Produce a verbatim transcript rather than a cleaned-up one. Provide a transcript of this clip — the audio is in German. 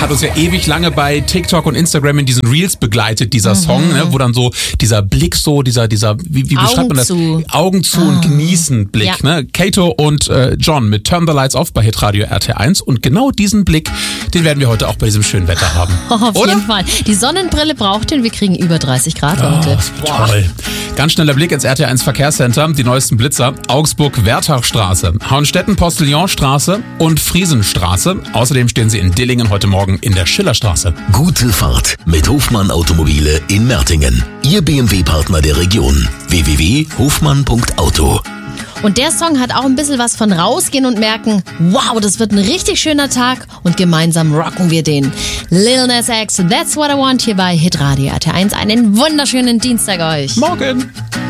hat uns ja ewig lange bei TikTok und Instagram in diesen Reels begleitet, dieser mhm. Song, ne, wo dann so dieser Blick so, dieser, dieser, wie, wie beschreibt man das? Zu. Augen zu oh. und genießen Blick. Ja. Ne? Kato und äh, John mit Turn the Lights Off bei Hitradio R T eins und genau diesen Blick, den werden wir heute auch bei diesem schönen Wetter haben. Oh, auf Oder? jeden Fall. Die Sonnenbrille braucht den, wir kriegen über dreißig Grad oh, heute. Toll. Ganz schneller Blick ins R T eins Verkehrscenter, die neuesten Blitzer, Augsburg-Wertachstraße, Hauenstetten-Postillonstraße und Friesenstraße. Außerdem stehen sie in Dillingen heute Morgen in der Schillerstraße. Gute Fahrt mit Hofmann Automobile in Mertingen. Ihr B M W-Partner der Region. w w w punkt hofmann punkt auto. Und der Song hat auch ein bisschen was von rausgehen und merken, wow, das wird ein richtig schöner Tag und gemeinsam rocken wir den. Lil Nas X, That's What I Want hier bei Hitradio R T eins. Einen wunderschönen Dienstag euch. Morgen.